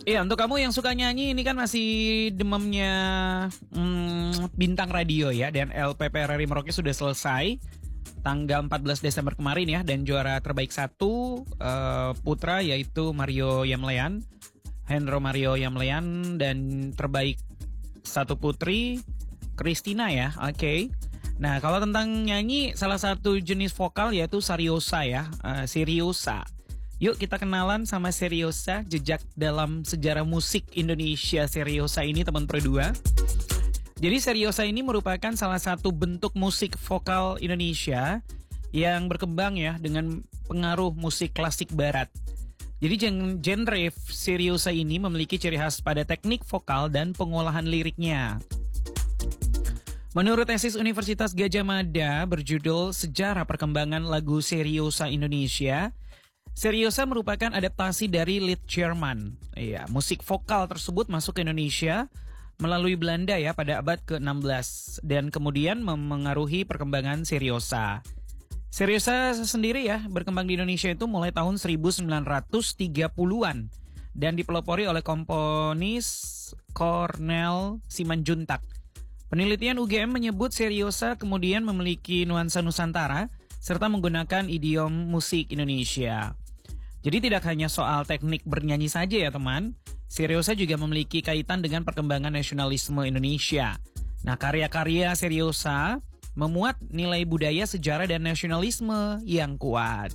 Iya, untuk kamu yang suka nyanyi, ini kan masih demamnya bintang radio ya. Dan LPP RRI Merauke sudah selesai tanggal 14 Desember kemarin ya. Dan juara terbaik 1 putra yaitu Mario Yamlean, Hendro Mario Yamlean. Dan terbaik 1 putri Christina ya. Oke. Nah, kalau tentang nyanyi, salah satu jenis vokal yaitu Seriosa ya. Seriosa. Yuk kita kenalan sama Seriosa, jejak dalam sejarah musik Indonesia Seriosa ini teman berdua. Jadi Seriosa ini merupakan salah satu bentuk musik vokal Indonesia yang berkembang ya dengan pengaruh musik klasik barat. Jadi genre Seriosa ini memiliki ciri khas pada teknik vokal dan pengolahan liriknya. Menurut tesis Universitas Gadjah Mada berjudul Sejarah Perkembangan Lagu Seriosa Indonesia, Seriosa merupakan adaptasi dari Lied Jerman. Iya, musik vokal tersebut masuk ke Indonesia melalui Belanda ya pada abad ke-16 dan kemudian memengaruhi perkembangan Seriosa. Seriosa sendiri ya berkembang di Indonesia itu mulai tahun 1930-an dan dipelopori oleh komponis Cornel Simanjuntak. Penelitian UGM menyebut Seriosa kemudian memiliki nuansa Nusantara serta menggunakan idiom musik Indonesia. Jadi tidak hanya soal teknik bernyanyi saja ya teman, Seriosa juga memiliki kaitan dengan perkembangan nasionalisme Indonesia. Nah, karya-karya Seriosa memuat nilai budaya, sejarah, dan nasionalisme yang kuat.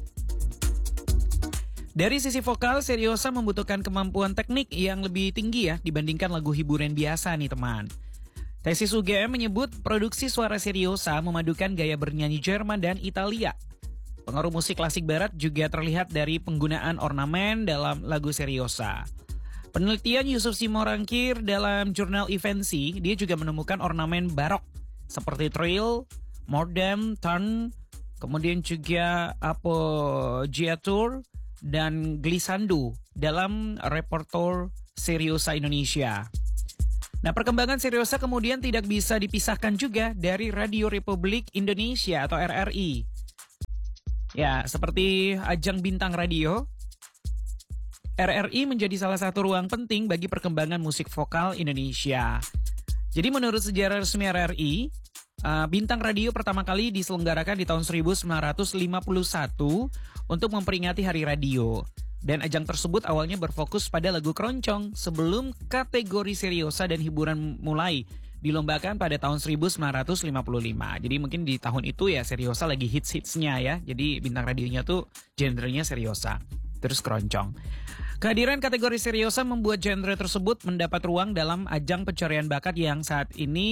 Dari sisi vokal, Seriosa membutuhkan kemampuan teknik yang lebih tinggi ya dibandingkan lagu hiburan biasa nih teman. Tesis UGM menyebut produksi suara Seriosa memadukan gaya bernyanyi Jerman dan Italia. Pengaruh musik klasik barat juga terlihat dari penggunaan ornamen dalam lagu Seriosa. Penelitian Yusuf Simorangkir dalam jurnal Evensi, dia juga menemukan ornamen barok seperti trill, mordem, turn, kemudian juga appoggiatur dan glissando dalam repertoire Seriosa Indonesia. Nah, perkembangan Seriosa kemudian tidak bisa dipisahkan juga dari Radio Republik Indonesia atau RRI. Ya, seperti ajang bintang radio, RRI menjadi salah satu ruang penting bagi perkembangan musik vokal Indonesia. Jadi menurut sejarah resmi RRI, bintang radio pertama kali diselenggarakan di tahun 1951 untuk memperingati Hari Radio. Dan ajang tersebut awalnya berfokus pada lagu keroncong sebelum kategori Seriosa dan hiburan mulai dilombakan pada tahun 1955. Jadi mungkin di tahun itu ya Seriosa lagi hits-hitsnya ya. Jadi bintang radionya tuh genrenya Seriosa, terus keroncong. Kehadiran kategori Seriosa membuat genre tersebut mendapat ruang dalam ajang pencarian bakat yang saat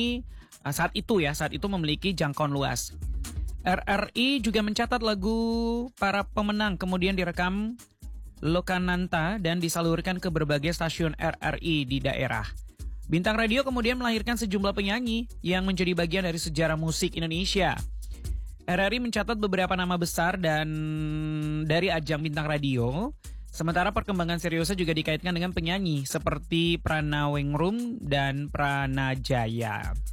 itu memiliki jangkauan luas. RRI juga mencatat lagu para pemenang kemudian direkam Lokananta dan disalurkan ke berbagai stasiun RRI di daerah. Bintang radio kemudian melahirkan sejumlah penyanyi yang menjadi bagian dari sejarah musik Indonesia. RRI mencatat beberapa nama besar dan dari ajang bintang radio. Sementara perkembangan Seriosa juga dikaitkan dengan penyanyi seperti Pranawengrum dan Pranajaya.